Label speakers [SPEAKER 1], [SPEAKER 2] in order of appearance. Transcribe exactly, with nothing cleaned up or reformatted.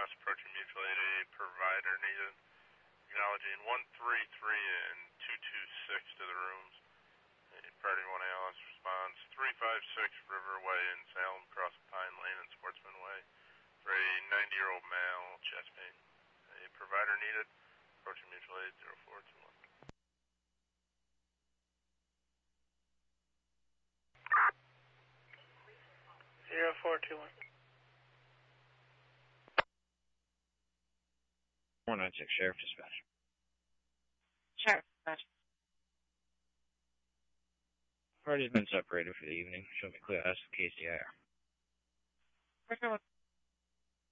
[SPEAKER 1] loss, approaching mutual aid, a provider needed. Acknowledging one three three and two two six to the rooms. Priority one A L S response three five six Riverway in Salem, across Pine Lane and Sportsman Way for a ninety-year-old male, chest pain. A provider needed. Approaching mutual aid zero four two one.
[SPEAKER 2] zero four two one.
[SPEAKER 3] four nine six, Sheriff Dispatch.
[SPEAKER 4] Sheriff Dispatch.
[SPEAKER 3] Party's been separated for the evening. Show me clear as to K C I R.
[SPEAKER 4] Where's